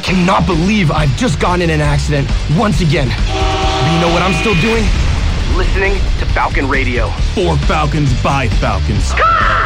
cannot believe I've just gotten in an accident once again. But you know what I'm still doing? Listening to Falcon Radio. For Falcons by Falcons.